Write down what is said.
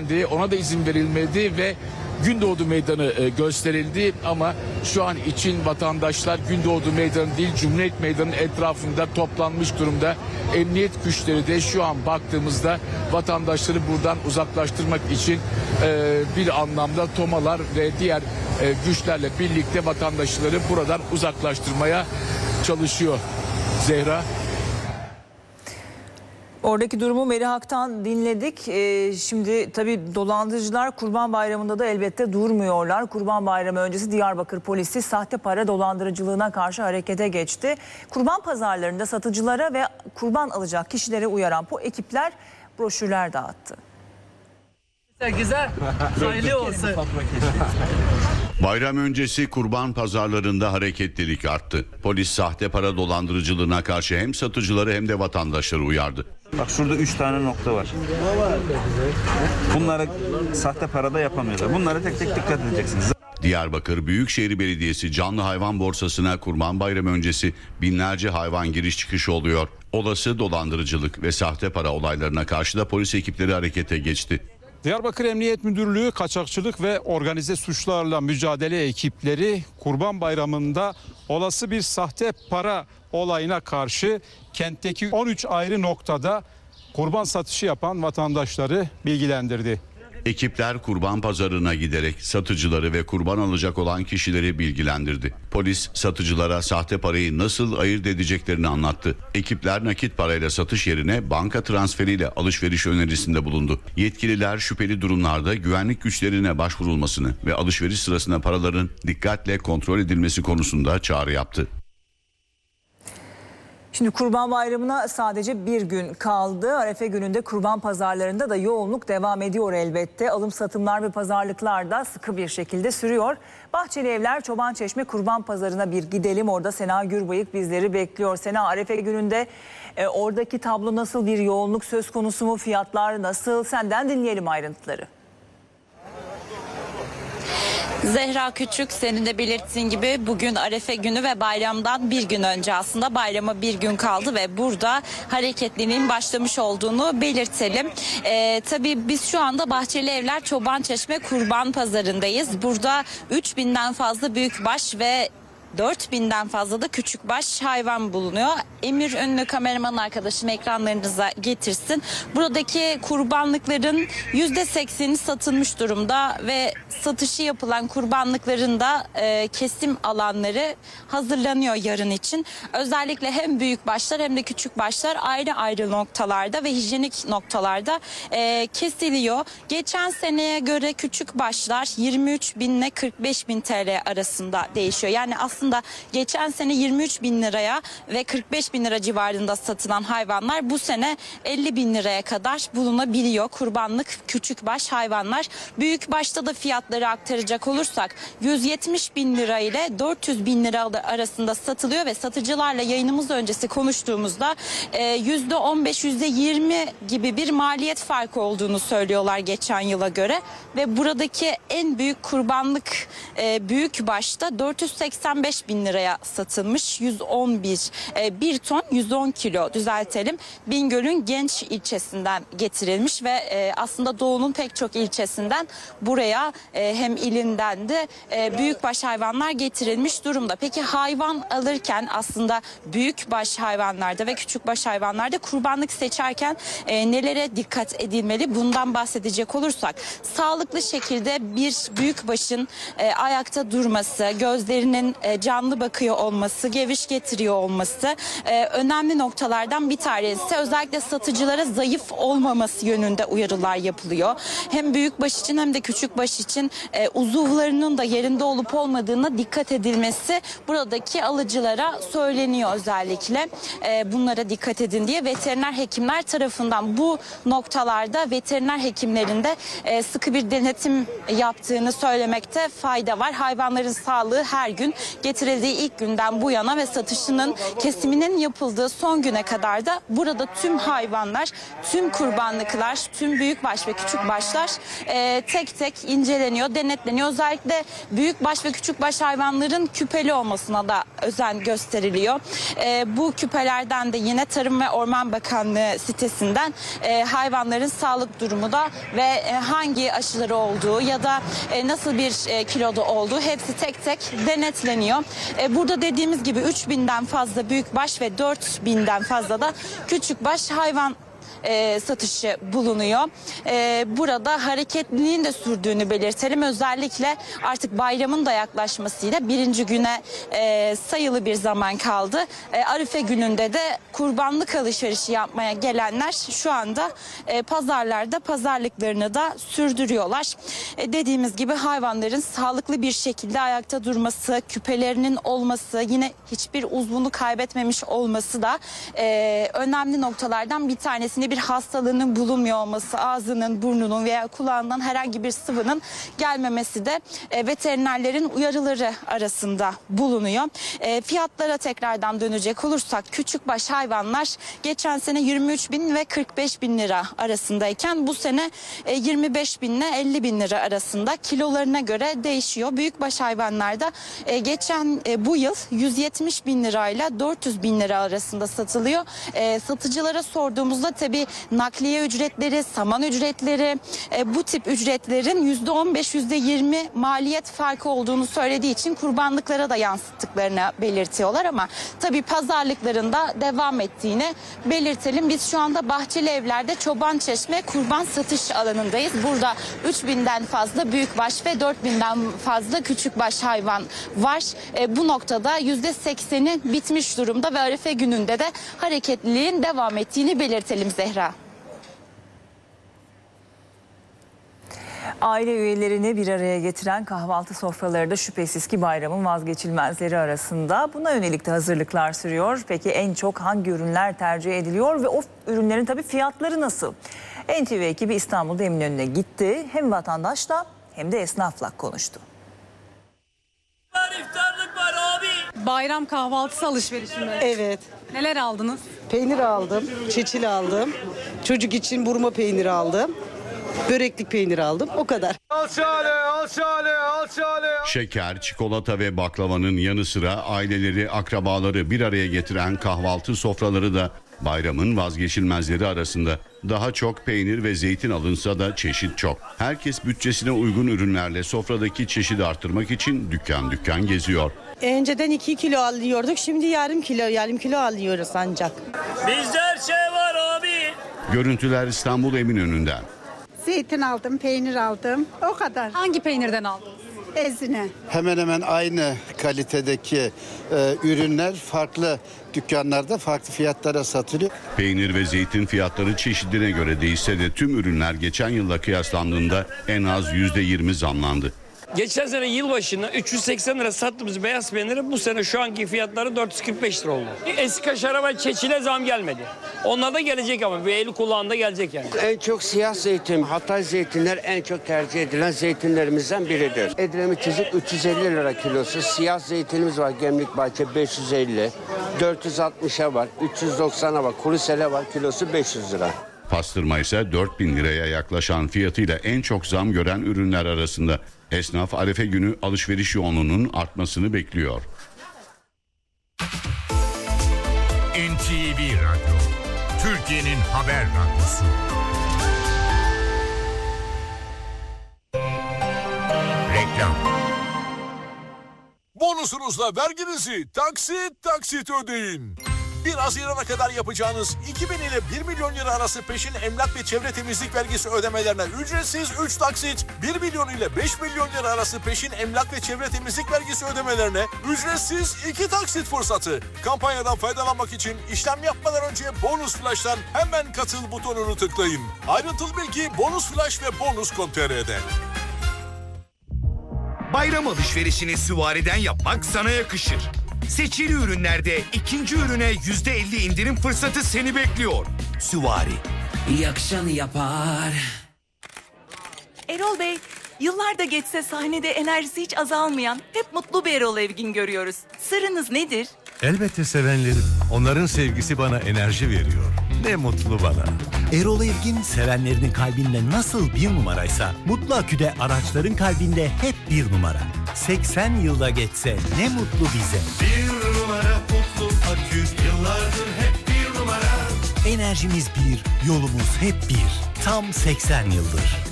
engellendi. Ona da izin verilmedi ve Gündoğdu Meydanı gösterildi ama şu an için vatandaşlar Gündoğdu Meydanı değil Cumhuriyet Meydanı etrafında toplanmış durumda. Emniyet güçleri de şu an baktığımızda vatandaşları buradan uzaklaştırmak için bir anlamda tomalar ve diğer güçlerle birlikte vatandaşları buradan uzaklaştırmaya çalışıyor. Zehra. Oradaki durumu Merihak'tan dinledik. Şimdi tabii dolandırıcılar Kurban Bayramı'nda da elbette durmuyorlar. Kurban Bayramı öncesi Diyarbakır polisi sahte para dolandırıcılığına karşı harekete geçti. Kurban pazarlarında satıcılara ve kurban alacak kişilere uyaran bu ekipler broşürler dağıttı. Güzel, hayırlı olsun. Bayram öncesi kurban pazarlarında hareketlilik arttı. Polis sahte para dolandırıcılığına karşı hem satıcıları hem de vatandaşları uyardı. Bak şurada 3 tane nokta var. Bunları sahte parada yapamıyorlar. Bunlara tek tek dikkat edeceksiniz. Diyarbakır Büyükşehir Belediyesi canlı hayvan borsasına Kurban Bayramı öncesi binlerce hayvan giriş çıkış oluyor. Olası dolandırıcılık ve sahte para olaylarına karşı da polis ekipleri harekete geçti. Diyarbakır Emniyet Müdürlüğü Kaçakçılık ve Organize Suçlarla Mücadele ekipleri Kurban Bayramı'nda olası bir sahte para olayına karşı kentteki 13 ayrı noktada kurban satışı yapan vatandaşları bilgilendirdi. Ekipler kurban pazarına giderek satıcıları ve kurban alacak olan kişileri bilgilendirdi. Polis satıcılara sahte parayı nasıl ayırt edeceklerini anlattı. Ekipler nakit parayla satış yerine banka transferiyle alışveriş önerisinde bulundu. Yetkililer şüpheli durumlarda güvenlik güçlerine başvurulmasını ve alışveriş sırasında paraların dikkatle kontrol edilmesi konusunda çağrı yaptı. Şimdi Kurban Bayramı'na sadece bir gün kaldı. Arefe gününde kurban pazarlarında da yoğunluk devam ediyor elbette. Alım satımlar ve pazarlıklar da sıkı bir şekilde sürüyor. Bahçeli Evler Çobançeşme Kurban Pazarı'na bir gidelim. Orada Sena Gürbıyık bizleri bekliyor. Sena, Arefe gününde oradaki tablo nasıl, bir yoğunluk söz konusu mu, fiyatlar nasıl? Senden dinleyelim ayrıntıları. Zehra Küçük, senin de belirttiğin gibi bugün Arefe günü ve bayramdan bir gün önce, aslında bayrama bir gün kaldı ve burada hareketliliğin başlamış olduğunu belirtelim. Tabii biz şu anda Bahçeli Evler Çobançeşme Kurban Pazarı'ndayız. Burada 3000'den fazla büyükbaş ve 4000'den fazla da küçükbaş hayvan bulunuyor. Emir Ünlü kameraman arkadaşım ekranlarınıza getirsin. Buradaki kurbanlıkların %80'i satılmış durumda ve satışı yapılan kurbanlıkların da kesim alanları hazırlanıyor yarın için. Özellikle hem büyükbaşlar hem de küçükbaşlar ayrı ayrı noktalarda ve hijyenik noktalarda kesiliyor. Geçen seneye göre küçükbaşlar 23.000 ile 45.000 TL arasında değişiyor. Yani aslında geçen sene 23.000 liraya ve 45.000 lira civarında satılan hayvanlar bu sene 50.000 liraya kadar bulunabiliyor. Kurbanlık küçükbaş hayvanlar. Büyükbaşta da fiyatları aktaracak olursak 170.000 lira ile 400.000 lira arasında satılıyor ve satıcılarla yayınımız öncesi konuştuğumuzda %15, %20 gibi bir maliyet farkı olduğunu söylüyorlar geçen yıla göre ve buradaki en büyük kurbanlık büyükbaşta 485.000 liraya satılmış. 1 ton 110 kilo düzeltelim. Bingöl'ün Genç ilçesinden getirilmiş ve aslında Doğu'nun pek çok ilçesinden buraya hem ilinden de büyükbaş hayvanlar getirilmiş durumda. Peki hayvan alırken aslında büyükbaş hayvanlarda ve küçükbaş hayvanlarda kurbanlık seçerken nelere dikkat edilmeli? Bundan bahsedecek olursak sağlıklı şekilde bir büyükbaşın ayakta durması, gözlerinin canlı bakıyor olması, geviş getiriyor olması önemli noktalardan bir tanesi. Özellikle satıcılara zayıf olmaması yönünde uyarılar yapılıyor. Hem büyükbaş için hem de küçükbaş için uzuvlarının da yerinde olup olmadığına dikkat edilmesi buradaki alıcılara söyleniyor özellikle. Bunlara dikkat edin diye veteriner hekimler tarafından bu noktalarda veteriner hekimlerin de sıkı bir denetim yaptığını söylemekte fayda var. Hayvanların sağlığı her gün getirildiği ilk günden bu yana ve satışının kesiminin yapıldığı son güne kadar da burada tüm hayvanlar, tüm kurbanlıklar, tüm büyükbaş ve küçükbaşlar tek tek inceleniyor, denetleniyor. Özellikle büyükbaş ve küçükbaş hayvanların küpeli olmasına da özen gösteriliyor. Bu küpelerden de yine Tarım ve Orman Bakanlığı sitesinden hayvanların sağlık durumu da ve hangi aşıları olduğu ya da nasıl bir kiloda olduğu hepsi tek tek denetleniyor. Burada dediğimiz gibi 3000'den fazla büyükbaş ve 4000'den fazla da küçükbaş hayvan satışı bulunuyor. Burada hareketliliğin de sürdüğünü belirtelim. Özellikle artık bayramın da yaklaşmasıyla birinci güne sayılı bir zaman kaldı. Arife gününde de kurbanlık alışverişi yapmaya gelenler şu anda pazarlarda pazarlıklarını da sürdürüyorlar. Dediğimiz gibi hayvanların sağlıklı bir şekilde ayakta durması, küpelerinin olması, yine hiçbir uzvunu kaybetmemiş olması da önemli noktalardan bir tanesini. Bir hastalığının bulunmuyor olması, ağzının, burnunun veya kulağından herhangi bir sıvının gelmemesi de veterinerlerin uyarıları arasında bulunuyor. Fiyatlara tekrardan dönecek olursak küçükbaş hayvanlar geçen sene 23.000 ve 45.000 lira arasındayken bu sene 25.000 ile 50.000 lira arasında, kilolarına göre değişiyor. Büyükbaş hayvanlarda geçen bu yıl 170.000 lirayla 400.000 lira arasında satılıyor. Satıcılara sorduğumuzda tabii nakliye ücretleri, saman ücretleri, bu tip ücretlerin %15, %20 maliyet farkı olduğunu söylediği için kurbanlıklara da yansıttıklarını belirtiyorlar ama tabii pazarlıklarında devam ettiğini belirtelim. Biz şu anda Bahçeli Evler'de Çobançeşme kurban satış alanındayız. Burada 3000'den fazla büyükbaş ve 4000'den fazla küçükbaş hayvan var. Bu noktada %80'i bitmiş durumda ve Arife gününde de hareketliliğin devam ettiğini belirtelim Zehra. Aile üyelerini bir araya getiren kahvaltı sofraları da şüphesiz ki bayramın vazgeçilmezleri arasında. Buna yönelik de hazırlıklar sürüyor. Peki en çok hangi ürünler tercih ediliyor ve o ürünlerin tabii fiyatları nasıl? NTV ekibi İstanbul'da Eminönü'ne gitti. Hem vatandaşla hem de esnafla konuştu. İftarlık var abi. Bayram kahvaltısı alışverişi mi? Evet. Neler aldınız? Peynir aldım, çeçil aldım. Çocuk için burma peyniri aldım. Böreklik peynir aldım. O kadar. Şeker, çikolata ve baklavanın yanı sıra aileleri, akrabaları bir araya getiren kahvaltı sofraları da bayramın vazgeçilmezleri arasında. Daha çok peynir ve zeytin alınsa da çeşit çok. Herkes bütçesine uygun ürünlerle sofradaki çeşidi arttırmak için dükkan dükkan geziyor. Önceden 2 kilo alıyorduk. Şimdi yarım kilo alıyoruz ancak. Bizde her şey var abi. Görüntüler İstanbul Eminönü'nden. Zeytin aldım, peynir aldım. O kadar. Hangi peynirden aldınız? Ezine. Hemen hemen aynı kalitedeki ürünler farklı dükkanlarda farklı fiyatlara satılıyor. Peynir ve zeytin fiyatları çeşidine göre değişse de tüm ürünler geçen yılla kıyaslandığında en az %20 zamlandı. Geçen sene yılbaşında 380 lira sattığımız beyaz peyniri bu sene şu anki fiyatları 445 lira oldu. Eski kaşara ve çeçile zam gelmedi. Onlar da gelecek ama bir eli kulağında gelecek yani. En çok siyah zeytin, Hatay zeytinler en çok tercih edilen zeytinlerimizden biridir. Edremit çizik 350 lira kilosu. Siyah zeytinimiz var Gemlikbahçe 550, 460'a var, 390'a var, Kurusele var kilosu 500 lira. Pastırma ise 4.000 liraya yaklaşan fiyatıyla en çok zam gören ürünler arasında. Esnaf Arife günü alışveriş yoğunluğunun artmasını bekliyor. NTV Radyo, Türkiye'nin haber radyosu. Reklam. Bonusunuzla verginizi taksit ödeyin. 1 Haziran'a kadar yapacağınız 2.000 ile 1 milyon lira arası peşin emlak ve çevre temizlik vergisi ödemelerine ücretsiz 3 taksit, 1 milyon ile 5 milyon lira arası peşin emlak ve çevre temizlik vergisi ödemelerine ücretsiz 2 taksit fırsatı. Kampanyadan faydalanmak için işlem yapmadan önce Bonus Flash'tan hemen katıl butonunu tıklayın. Ayrıntılı bilgi Bonus Flash ve Bonus.com.tr'de. Bayram alışverişini süvariden yapmak sana yakışır. Seçili ürünlerde ikinci ürüne %50 indirim fırsatı seni bekliyor. Süvari. Yakışanı yapar. Erol Bey, Yıllar da geçse sahnede enerjisi hiç azalmayan, hep mutlu bir Erol Evgin görüyoruz. Sırrınız nedir? Elbette sevenlerim. Onların sevgisi bana enerji veriyor. Ne mutlu bana. Erol Evgin sevenlerinin kalbinde nasıl bir numaraysa Mutlu Akü'de araçların kalbinde hep bir numara. 80 yılda geçse ne mutlu bize. Bir numara Mutlu Akü, yıllardır hep bir numara. Enerjimiz bir, yolumuz hep bir. Tam 80 yıldır.